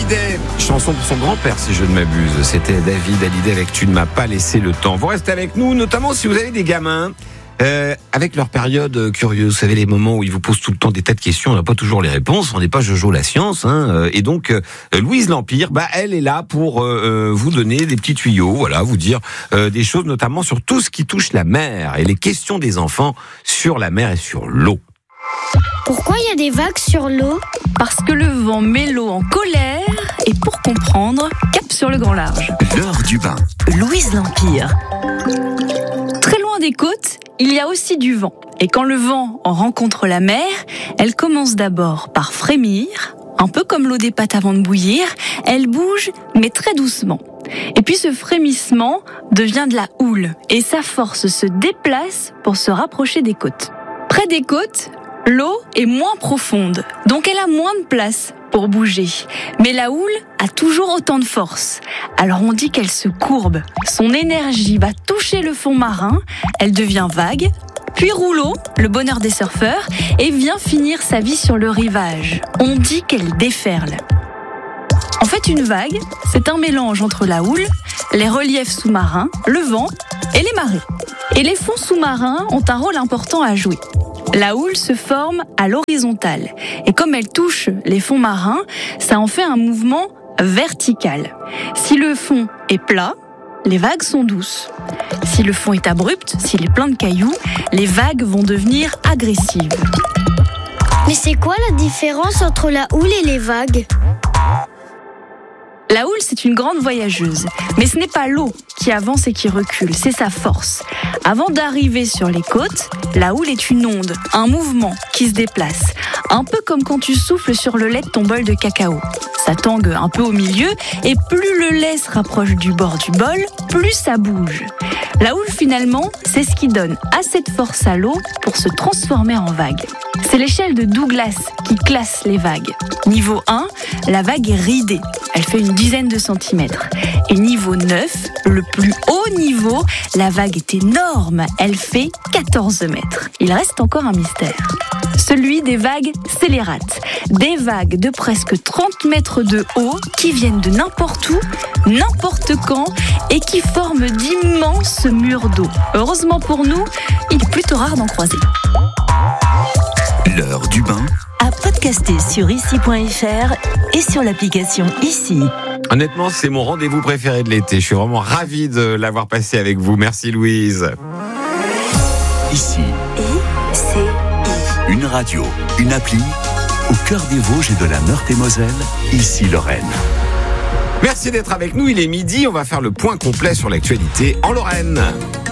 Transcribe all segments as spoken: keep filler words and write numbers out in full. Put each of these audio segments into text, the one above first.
Hallyday, chanson pour son grand-père si je ne m'abuse. C'était David Hallyday avec Tu ne m'as pas laissé le temps. Vous restez avec nous, notamment si vous avez des gamins. Euh, avec leur période curieuse, vous savez, les moments où ils vous posent tout le temps des tas de questions, on n'a pas toujours les réponses, on n'est pas Jojo la science, hein, et donc euh, Louise L'Empire, bah elle est là pour euh, vous donner des petits tuyaux, voilà, vous dire euh, des choses notamment sur tout ce qui touche la mer et les questions des enfants sur la mer et sur l'eau. Pourquoi il y a des vagues sur l'eau ? Parce que le vent met l'eau en colère et pour comprendre, cap sur le grand large. L'heure du bain. Louise L'Empire. Très loin des côtes, il y a aussi du vent. Et quand le vent en rencontre la mer, elle commence d'abord par frémir, un peu comme l'eau des pâtes avant de bouillir. Elle bouge, mais très doucement. Et puis ce frémissement devient de la houle. Et sa force se déplace pour se rapprocher des côtes. Près des côtes, l'eau est moins profonde, donc elle a moins de place pour bouger. Mais la houle a toujours autant de force. Alors on dit qu'elle se courbe. Son énergie va toucher le fond marin, elle devient vague, puis rouleau, le bonheur des surfeurs, et vient finir sa vie sur le rivage. On dit qu'elle déferle. En fait, une vague, c'est un mélange entre la houle, les reliefs sous-marins, le vent et les marées. Et les fonds sous-marins ont un rôle important à jouer. La houle se forme à l'horizontale. Et comme elle touche les fonds marins, ça en fait un mouvement vertical. Si le fond est plat, les vagues sont douces. Si le fond est abrupt, s'il est plein de cailloux, les vagues vont devenir agressives. Mais c'est quoi la différence entre la houle et les vagues ? La houle, c'est une grande voyageuse. Mais ce n'est pas l'eau qui avance et qui recule, c'est sa force. Avant d'arriver sur les côtes, la houle est une onde, un mouvement qui se déplace. Un peu comme quand tu souffles sur le lait de ton bol de cacao. Ça tangue un peu au milieu et plus le lait se rapproche du bord du bol, plus ça bouge. La houle, finalement, c'est ce qui donne assez de force à l'eau pour se transformer en vague. C'est l'échelle de Douglas qui classe les vagues. Niveau un, la vague est ridée. Elle fait une dizaine de centimètres. Et niveau neuf, le plus haut niveau, la vague est énorme. Elle fait quatorze mètres. Il reste encore un mystère. Celui des vagues scélérates. Des vagues de presque trente mètres de haut qui viennent de n'importe où, n'importe quand et qui forment d'immenses murs d'eau. Heureusement pour nous, il est plutôt rare d'en croiser. L'heure du bain. À podcaster sur ici point f r et sur l'application Ici. Honnêtement, c'est mon rendez-vous préféré de l'été. Je suis vraiment ravi de l'avoir passé avec vous. Merci Louise. Ici. I C I. Une radio, une appli, au cœur des Vosges et de la Meurthe-et-Moselle, Ici Lorraine. Merci d'être avec nous, il est midi, on va faire le point complet sur l'actualité en Lorraine.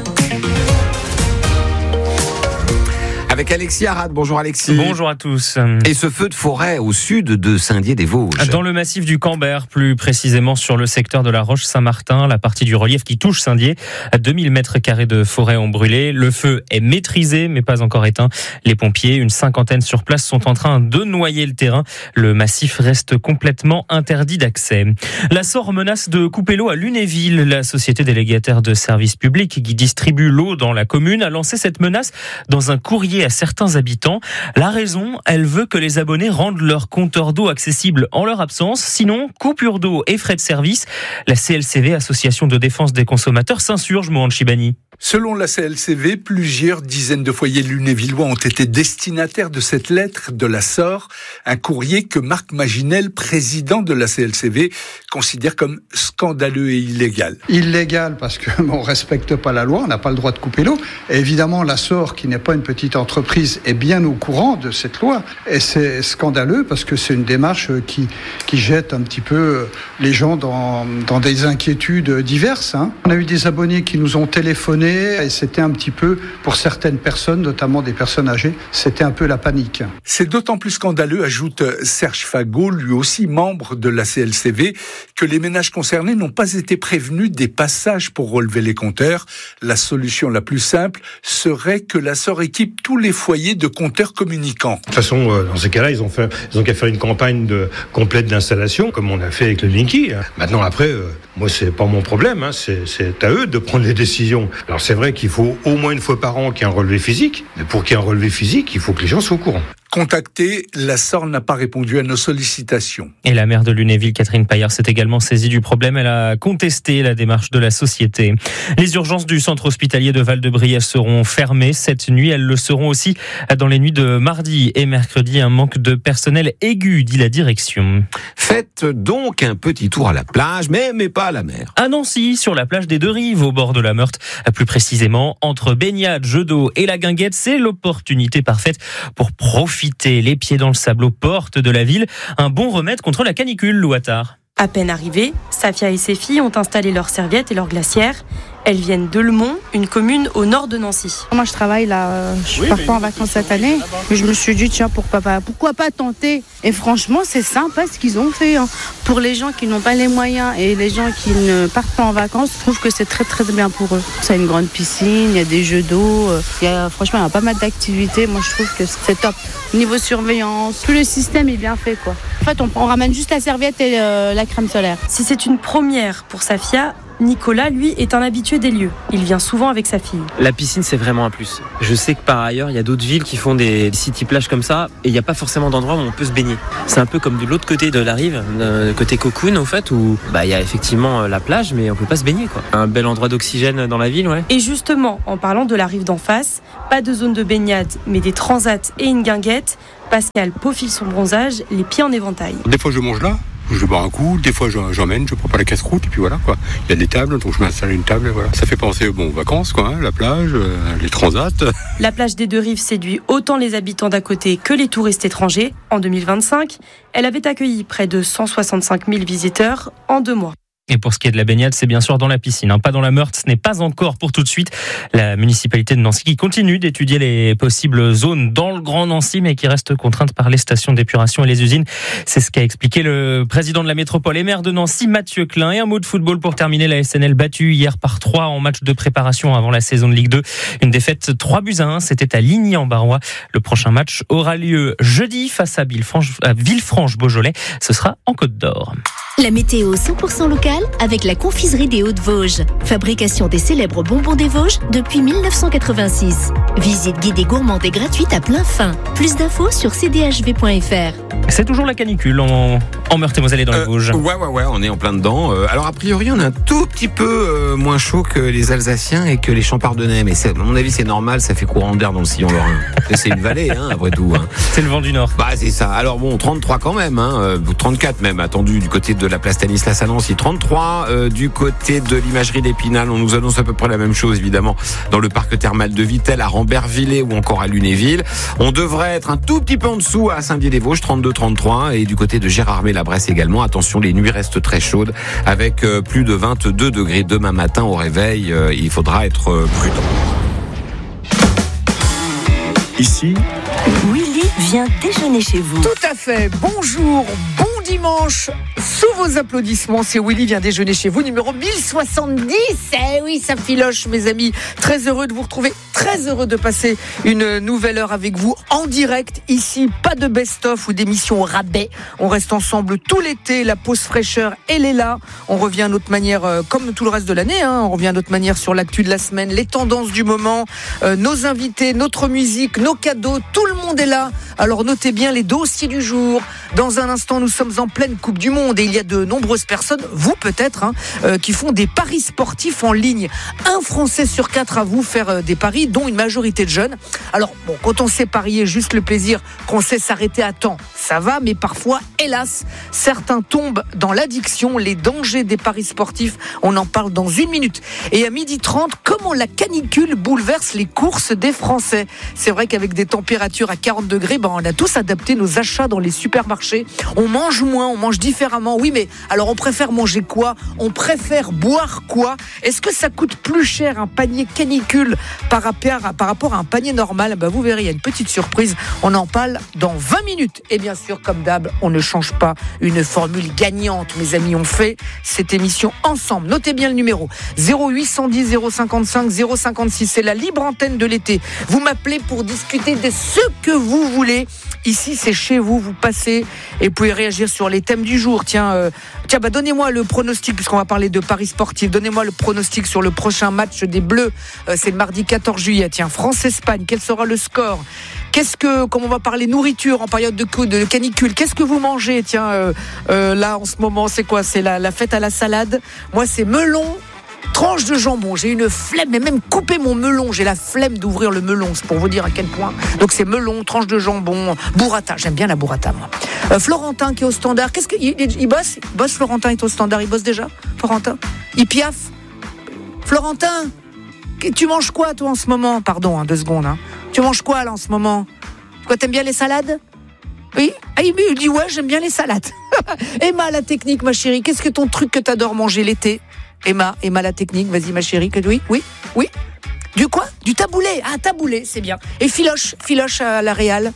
Avec Alexis Arad. Bonjour Alexis. Bonjour à tous. Et ce feu de forêt au sud de Saint-Dié-des-Vosges. Dans le massif du Camber, plus précisément sur le secteur de la Roche-Saint-Martin, la partie du relief qui touche Saint-Dié, deux mille mètres carrés de forêt ont brûlé. Le feu est maîtrisé mais pas encore éteint. Les pompiers, une cinquantaine sur place, sont en train de noyer le terrain. Le massif reste complètement interdit d'accès. La Sorre menace de couper l'eau à Lunéville. La société délégataire de services publics qui distribue l'eau dans la commune a lancé cette menace dans un courrier à certains habitants. La raison, elle veut que les abonnés rendent leur compteur d'eau accessible en leur absence. Sinon, coupure d'eau et frais de service. La C L C V, Association de défense des consommateurs, s'insurge, Mohan Chibani. Selon la C L C V, plusieurs dizaines de foyers lunévillois ont été destinataires de cette lettre de la Sorre, un courrier que Marc Maginel, président de la C L C V, considère comme scandaleux et illégal. Illégal parce qu'on ne respecte pas la loi, on n'a pas le droit de couper l'eau. Et évidemment, la Sorre, qui n'est pas une petite entreprise, est bien au courant de cette loi. Et c'est scandaleux parce que c'est une démarche qui, qui jette un petit peu les gens dans, dans des inquiétudes diverses. Hein. On a eu des abonnés qui nous ont téléphoné et c'était un petit peu, pour certaines personnes, notamment des personnes âgées, c'était un peu la panique. C'est d'autant plus scandaleux, ajoute Serge Fagot, lui aussi membre de la C L C V, que les ménages concernés n'ont pas été prévenus des passages pour relever les compteurs. La solution la plus simple serait que la Sorre équipe tous les foyers de compteurs communicants. De toute façon, dans ces cas-là, ils ont fait, ils ont qu'à faire une campagne de, complète d'installation, comme on a fait avec le Linky. Maintenant, après, euh, moi, c'est pas mon problème, hein, c'est, c'est à eux de prendre les décisions. Alors, c'est vrai qu'il faut au moins une fois par an qu'il y ait un relevé physique, mais pour qu'il y ait un relevé physique, il faut que les gens soient au courant. Contactée, la S O R n'a pas répondu à nos sollicitations. Et la maire de Lunéville, Catherine Paillard, s'est également saisie du problème. Elle a contesté la démarche de la société. Les urgences du centre hospitalier de Val-de-Briey seront fermées cette nuit. Elles le seront aussi dans les nuits de mardi et mercredi. Un manque de personnel aigu, dit la direction. Faites donc un petit tour à la plage, mais, mais pas à la mer. À Nancy, sur la plage des Deux-Rives, au bord de la Meurthe. Plus précisément, entre baignade, jeux d'eau et la guinguette, c'est l'opportunité parfaite pour profiter les pieds dans le sable aux portes de la ville. Un bon remède contre la canicule, Louattard. À peine arrivée, Safia et ses filles ont installé leurs serviettes et leurs glacières. Elles viennent de Le Mont, une commune au nord de Nancy. Moi, je travaille là, je suis oui, parfois en vacances cette année, mais je me suis dit, tiens, pourquoi pas, pourquoi pas tenter. Et franchement, c'est sympa ce qu'ils ont fait. Hein. Pour les gens qui n'ont pas les moyens et les gens qui ne partent pas en vacances, je trouve que c'est très très bien pour eux. Ça a une grande piscine, il y a des jeux d'eau, il y a, franchement, il y a pas mal d'activités. Moi, je trouve que c'est top. Niveau surveillance, tout le système est bien fait, quoi. En fait, on, on ramène juste la serviette et euh, la crème solaire. Si c'est une première pour Safia, Nicolas, lui, est un habitué des lieux. Il vient souvent avec sa fille. La piscine, c'est vraiment un plus. Je sais que par ailleurs, il y a d'autres villes qui font des city-plages comme ça et il n'y a pas forcément d'endroit où on peut se baigner. C'est un peu comme de l'autre côté de la rive, euh, côté Cocoon, au fait, où bah, il y a effectivement la plage, mais on ne peut pas se baigner, quoi. Un bel endroit d'oxygène dans la ville, ouais. Et justement, en parlant de la rive d'en face, pas de zone de baignade, mais des transats et une guinguette, Pascal peaufile son bronzage, les pieds en éventail. Des fois, je mange là. Je bois un coup, des fois j'emmène, je prends pas la casse-croûte et puis voilà quoi. Il y a des tables, donc je m'installe à une table et voilà. Ça fait penser bon, aux vacances quoi, hein, la plage, euh, les transats. La plage des Deux-Rives séduit autant les habitants d'à côté que les touristes étrangers. En deux mille vingt-cinq, elle avait accueilli près de cent soixante-cinq mille visiteurs en deux mois. Et pour ce qui est de la baignade, c'est bien sûr dans la piscine, hein, pas dans la Meurthe. Ce n'est pas encore pour tout de suite. La municipalité de Nancy qui continue d'étudier les possibles zones dans le Grand Nancy, mais qui reste contrainte par les stations d'épuration et les usines. C'est ce qu'a expliqué le président de la métropole et maire de Nancy, Mathieu Klein. Et un mot de football pour terminer. La S N L battue hier par trois en match de préparation avant la saison de Ligue deux. Une défaite trois buts à un. C'était à Ligny-en-Barrois. Le prochain match aura lieu jeudi face à Villefranche-Beaujolais. Ce sera en Côte d'Or. La météo cent pour cent locale avec la confiserie des Hauts-de-Vosges. Fabrication des célèbres bonbons des Vosges depuis mille neuf cent quatre-vingt-six. Visite guidée gourmande et gratuite à plein fin. Plus d'infos sur c d h v point f r. C'est toujours la canicule en, en Meurthe-et-Moselle et dans euh, les Vosges. Ouais, ouais, ouais, on est en plein dedans. Euh, alors, a priori, on est un tout petit peu euh, moins chaud que les Alsaciens et que les Champardonnais. Mais c'est, à mon avis, c'est normal, ça fait courant d'air dans le sillon lorrain. C'est une vallée, hein, après tout. Hein. C'est le vent du Nord. Bah, c'est ça. Alors, bon, trente-trois quand même, hein, trente-quatre même, attendu du côté de la place Stanislas à Nancy. trente-trois euh, du côté de l'imagerie d'Épinal. On nous annonce à peu près la même chose, évidemment, dans le parc thermal de Vittel, à Rambervillers ou encore à Lunéville. On devrait être un tout petit peu en dessous à Saint-Dié-des-Vosges, trente-deux trente-trois. Et du côté de Gérardmer-la-Bresse également. Attention, les nuits restent très chaudes avec euh, plus de vingt-deux degrés demain matin au réveil. Euh, il faudra être euh, prudent. Ici, Willy vient déjeuner chez vous. Tout à fait. Bonjour, bon dimanche. Sous vos applaudissements, c'est Willy vient déjeuner chez vous, numéro mille soixante-dix. Eh oui, ça filoche, mes amis. Très heureux de vous retrouver. Très heureux de passer une nouvelle heure avec vous en direct. Ici, pas de best-of ou d'émission au rabais. On reste ensemble tout l'été. La pause fraîcheur, elle est là. On revient à notre manière, euh, comme tout le reste de l'année. Hein, on revient à notre manière sur l'actu de la semaine, les tendances du moment, euh, nos invités, notre musique, nos cadeaux. Tout le monde est là. Alors notez bien les dossiers du jour. Dans un instant, nous sommes en pleine Coupe du Monde et il y a de nombreuses personnes, vous peut-être, hein, euh, qui font des paris sportifs en ligne. Un Français sur quatre à vous faire euh, des paris, dont une majorité de jeunes. Alors, bon, quand on sait parier, juste le plaisir qu'on sait s'arrêter à temps, ça va, mais parfois, hélas, certains tombent dans l'addiction, les dangers des paris sportifs. On en parle dans une minute. Et à midi trente, comment la canicule bouleverse les courses des Français. C'est vrai qu'avec des températures à quarante degrés, ben, on a tous adapté nos achats dans les supermarchés. On mange moins, on mange différemment. Oui, mais alors on préfère manger quoi ? On préfère boire quoi ? Est-ce que ça coûte plus cher un panier canicule par rapport à, par rapport à un panier normal ? Ben, vous verrez, il y a une petite surprise. On en parle dans vingt minutes. Et bien sûr, comme d'hab, on ne change pas une formule gagnante. Mes amis, on fait cette émission ensemble. Notez bien le numéro zéro huit cent dix zéro cinquante-cinq zéro cinquante-six. C'est la libre antenne de l'été. Vous m'appelez pour discuter de ce que vous voulez. Ici, c'est chez vous. Vous passez et vous pouvez réagir sur les thèmes du jour. Tiens, euh, tiens, bah donnez-moi le pronostic puisqu'on va parler de paris sportifs. Donnez-moi le pronostic sur le prochain match des Bleus. Euh, c'est le mardi quatorze juillet. Tiens, France-Espagne. Quel sera le score ? Qu'est-ce que, comme on va parler nourriture en période de, de canicule, qu'est-ce que vous mangez? Tiens, euh, euh, là en ce moment, c'est quoi? C'est la, la fête à la salade. Moi, c'est melon, tranche de jambon. J'ai une flemme, mais même couper mon melon, j'ai la flemme d'ouvrir le melon, c'est pour vous dire à quel point. Donc c'est melon, tranche de jambon, burrata. J'aime bien la burrata, moi. Euh, Florentin qui est au standard. Qu'est-ce qu'il il, il bosse? Il bosse, Florentin est au standard. Il bosse déjà, Florentin? Il piaffe. Florentin, tu manges quoi, toi, en ce moment? Pardon, hein, deux secondes. Hein. Tu manges quoi, là, en ce moment? Quoi, t'aimes bien les salades? Oui? Ah, il me dit, ouais, j'aime bien les salades. Emma, la technique, ma chérie, qu'est-ce que ton truc que t'adores manger l'été? Emma, Emma, la technique, vas-y, ma chérie. Oui, oui, oui. Du quoi? Du taboulé. Ah, taboulé, c'est bien. Et Philoche, Philoche à la Réal.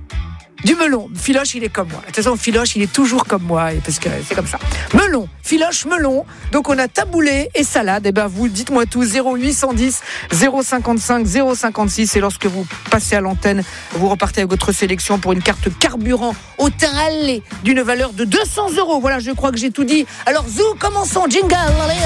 Du melon. Philoche, il est comme moi. De toute façon, Philoche, il est toujours comme moi, parce que c'est comme ça. Melon. Philoche, melon. Donc, on a taboulé et salade. Et ben, vous dites-moi tout. zéro huit cent dix, zéro cinquante-cinq, zéro cinquante-six. Et lorsque vous passez à l'antenne, vous repartez avec votre sélection pour une carte carburant au teint allé d'une valeur de deux cents euros. Voilà, je crois que j'ai tout dit. Alors, zou, commençons. Jingle.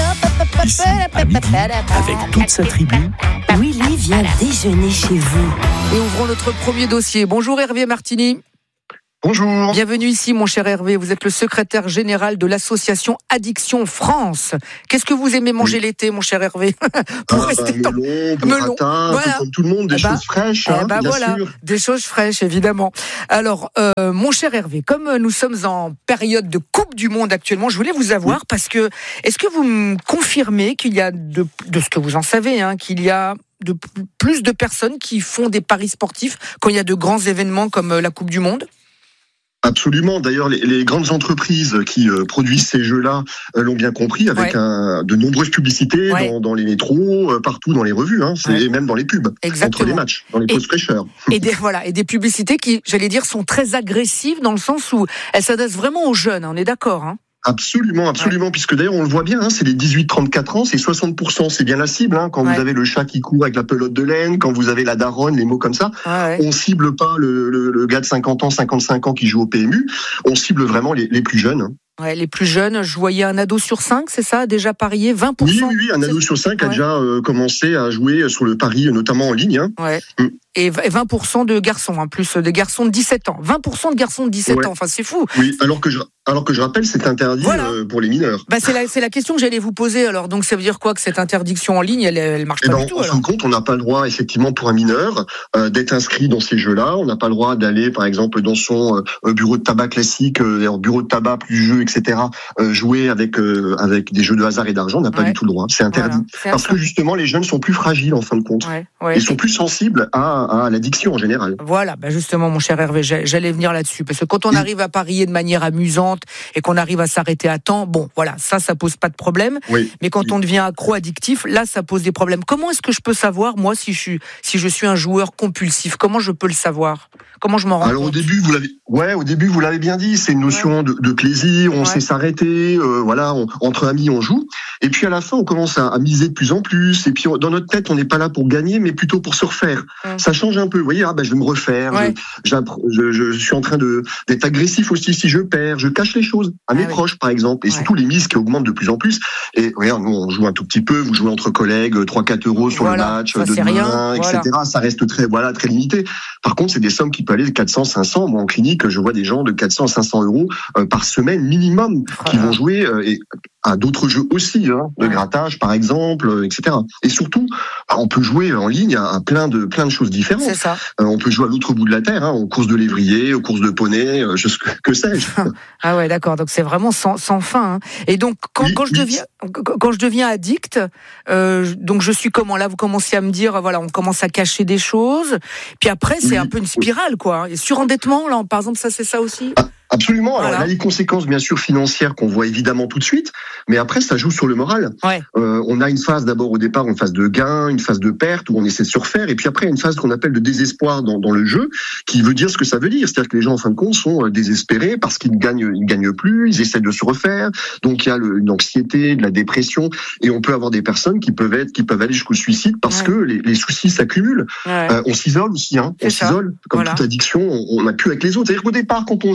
Ici, à midi, avec toute sa tribu, Willy vient déjeuner chez vous. Et ouvrons notre premier dossier. Bonjour Hervé Martini. Bonjour. Bienvenue ici, mon cher Hervé. Vous êtes le secrétaire général de l'association Addiction France. Qu'est-ce que vous aimez manger oui. l'été, mon cher Hervé? Pour ah, rester bah, melon, burrata, voilà. Comme tout le monde, des eh choses bah, fraîches, eh hein, bah, bien voilà, sûr. Des choses fraîches, évidemment. Alors, euh, mon cher Hervé, comme nous sommes en période de Coupe du Monde actuellement, je voulais vous avoir oui. parce que, est-ce que vous me confirmez qu'il y a, de, de ce que vous en savez, hein, qu'il y a de plus de personnes qui font des paris sportifs quand il y a de grands événements comme la Coupe du Monde? Absolument. D'ailleurs, les, les grandes entreprises qui euh, produisent ces jeux-là euh, l'ont bien compris, avec ouais. un, de nombreuses publicités ouais. dans, dans les métros, euh, partout dans les revues, hein, c'est, ouais. et même dans les pubs, Exactement. Entre les matchs, dans les pauses fraîcheurs. Et des voilà, et des publicités qui, j'allais dire, sont très agressives dans le sens où elles s'adressent vraiment aux jeunes. On est d'accord, hein? Absolument, absolument, ouais. puisque d'ailleurs on le voit bien, hein, c'est les dix-huit trente-quatre ans, c'est soixante pour cent, c'est bien la cible, hein, quand ouais. vous avez le chat qui court avec la pelote de laine, quand vous avez la daronne, les mots comme ça, ah ouais. on cible pas le, le, le gars de cinquante ans, cinquante-cinq ans qui joue au P M U, on cible vraiment les, les plus jeunes. Hein. Ouais, les plus jeunes, je voyais un ado sur cinq, c'est ça, déjà parié, vingt pour cent. Oui, oui, oui, un ado sur cinq ouais. a déjà euh, commencé à jouer sur le pari, notamment en ligne. Hein. Ouais. Mm. Et vingt pour cent de garçons, en plus, de garçons de dix-sept ans. vingt pour cent de garçons de dix-sept ouais. ans, enfin c'est fou. Oui, alors que je, alors que je rappelle, c'est interdit voilà. euh, pour les mineurs. Bah, c'est, la, c'est la question que j'allais vous poser, alors. Donc ça veut dire quoi, que cette interdiction en ligne, elle, elle marche pas ben, du tout? En fin de compte, on n'a pas le droit, effectivement, pour un mineur, euh, d'être inscrit dans ces jeux-là. On n'a pas le droit d'aller, par exemple, dans son euh, bureau de tabac classique, euh, bureau de tabac plus jeux, et cetera, euh, jouer avec, euh, avec des jeux de hasard et d'argent. On n'a pas ouais. du tout le droit. C'est interdit. Voilà. C'est Parce que justement, les jeunes sont plus fragiles, en fin de compte. Ouais. Ouais. Ils sont plus sensibles à, à l'addiction en général. Voilà, ben justement, mon cher Hervé, j'allais venir là-dessus. Parce que quand on arrive à parier de manière amusante et qu'on arrive à s'arrêter à temps, bon, voilà, ça, ça pose pas de problème. Oui. Mais quand on devient accro-addictif, là, ça pose des problèmes. Comment est-ce que je peux savoir, moi, si je suis, si je suis un joueur compulsif? Comment je peux le savoir? Comment je m'en rends Alors, compte? au début, vous l'avez, ouais, au début, vous l'avez bien dit, c'est une notion ouais. de, de plaisir, on ouais. sait s'arrêter, euh, voilà, on, entre amis, on joue. Et puis, à la fin, on commence à, à miser de plus en plus. Et puis, on, dans notre tête, on n'est pas là pour gagner, mais plutôt pour se refaire. Mmh. Ça change un peu. Vous voyez, ah, ben, je vais me refaire. Ouais. Je, je, je, je suis en train de, d'être agressif aussi si je perds. Je cache les choses à mes ah, proches, oui. par exemple. Et ouais. surtout, les mises qui augmentent de plus en plus. Et, regarde, nous, on joue un tout petit peu. Vous jouez entre collègues, trois quatre euros sur voilà. le match, ça, de demain, rien. et cetera. Voilà. Ça reste très, voilà, très limité. Par contre, c'est des sommes qui peuvent aller de quatre cents, cinq cents. Moi, en clinique, je vois des gens de quatre cents, cinq cents euros euh, par semaine minimum voilà. qui vont jouer euh, et à d'autres jeux aussi, hein, de ouais. grattage, par exemple, euh, et cetera. Et surtout, on peut jouer en ligne à, à plein de plein de choses différentes. C'est ça. Euh, on peut jouer à l'autre bout de la terre, hein, aux courses de lévrier, aux courses de poney, euh, je, que, que sais-je. Ah ouais, d'accord. Donc c'est vraiment sans, sans fin. Hein. Et donc quand, oui, quand je oui. deviens quand je deviens addict, euh, donc je suis comment là? Vous commencez à me dire, voilà, on commence à cacher des choses. Puis après, c'est oui. un peu une spirale, quoi. Et surendettement, là, par exemple, ça, c'est ça aussi. Ah. Absolument. Alors, voilà. Là, les conséquences, bien sûr, financières qu'on voit évidemment tout de suite, mais après, ça joue sur le moral. Ouais. Euh, on a une phase d'abord au départ, une phase de gain, une phase de perte où on essaie de se refaire, et puis après, une phase qu'on appelle de désespoir dans, dans le jeu, qui veut dire ce que ça veut dire. C'est-à-dire que les gens, en fin de compte, sont désespérés parce qu'ils ne gagnent, ils gagnent plus, ils essaient de se refaire. Donc, il y a le, une anxiété, de la dépression, et on peut avoir des personnes qui peuvent être, qui peuvent aller jusqu'au suicide parce ouais. que les, les soucis s'accumulent. Ouais. Euh, on s'isole aussi, hein. On ça. s'isole. Comme voilà. toute addiction, on n'a plus avec les autres. C'est-à-dire qu'au départ, quand on joue avec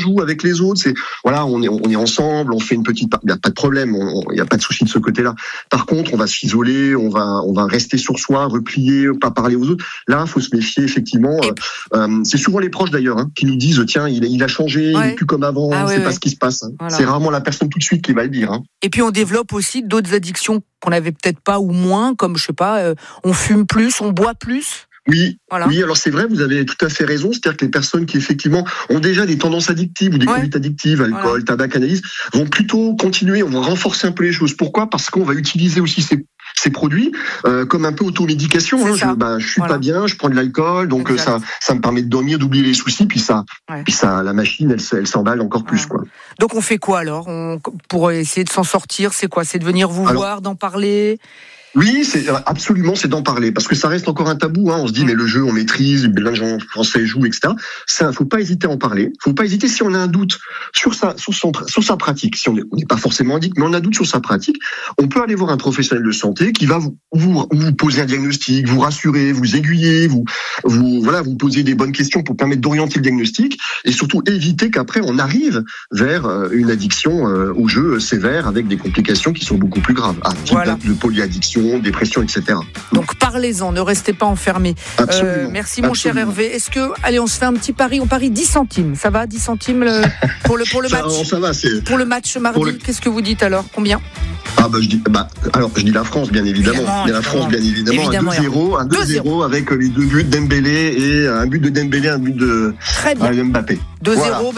que les autres. C'est voilà, on est on est ensemble, on fait une petite. Il y a pas de problème, il y a pas de souci de ce côté-là. Par contre, on va s'isoler, on va on va rester sur soi, replier, pas parler aux autres. Là, faut se méfier effectivement. Euh, euh, c'est souvent les proches d'ailleurs hein, qui nous disent tiens, il, il a changé, ouais. il est plus comme avant, ah, c'est ouais, pas ouais. ce qui se passe. Hein. Voilà. C'est rarement la personne tout de suite qui va le dire. Hein. Et puis on développe aussi d'autres addictions qu'on avait peut-être pas ou moins, comme je sais pas, euh, on fume plus, on boit plus. Oui, voilà. oui. Alors c'est vrai, vous avez tout à fait raison. C'est-à-dire que les personnes qui effectivement ont déjà des tendances addictives ou des ouais. conduites addictives, alcool, voilà. tabac, cannabis, vont plutôt continuer. On va renforcer un peu les choses. Pourquoi ? Parce qu'on va utiliser aussi ces ces produits euh, comme un peu automédication. Hein. Je, bah, je suis voilà. pas bien, je prends de l'alcool, donc exact. ça, ça me permet de dormir, d'oublier les soucis, puis ça, ouais. puis ça, la machine, elle, elle s'emballe encore plus, ouais. quoi. Donc on fait quoi alors on, pour essayer de s'en sortir ? C'est quoi ? C'est de venir vous alors, voir, d'en parler ? Oui, c'est absolument, c'est d'en parler parce que ça reste encore un tabou. Hein. On se dit mais le jeu, on maîtrise, plein de gens français jouent, et cetera. Ça, faut pas hésiter à en parler. Faut pas hésiter si on a un doute sur sa, sur son, sur sa pratique. Si on n'est pas forcément addict, mais on a un doute sur sa pratique, on peut aller voir un professionnel de santé qui va vous, vous, vous poser un diagnostic, vous rassurer, vous aiguiller, vous, vous, voilà, vous poser des bonnes questions pour permettre d'orienter le diagnostic et surtout éviter qu'après on arrive vers une addiction au jeu sévère avec des complications qui sont beaucoup plus graves. Ah, type voilà. de polyaddiction, dépression, et cetera. Donc parlez-en, ne restez pas enfermés. Euh, merci mon Absolument. cher Hervé. Est-ce que, allez, on se fait un petit pari, on parie dix centimes, ça va, dix centimes le, pour le pour le ça, match. Ça va, c'est pour le match mardi. Le... Qu'est-ce que vous dites alors ? Combien ? Ah bah je dis bah alors je dis la France bien évidemment, évidemment la France bien évidemment, évidemment un deux zéro, un deux zéro avec les deux buts de Dembélé et un but de Dembélé, un but de, Très bien. de Mbappé. deux zéro. Voilà.